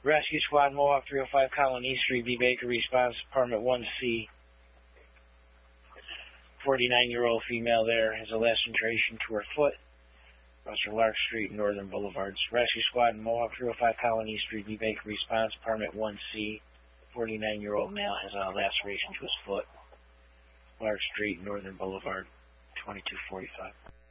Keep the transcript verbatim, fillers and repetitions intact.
Rescue Squad, Mohawk three oh five Colony East Street, B. Baker response, apartment one C. forty-nine-year-old female there has a laceration to her foot. Russell Lark Street, Northern Boulevards. Rescue Squad, Mohawk three oh five Colony East Street, B. Baker response, apartment one C. forty-nine-year-old male has a laceration to his foot. Lark Street, Northern Boulevard, twenty-two forty-five.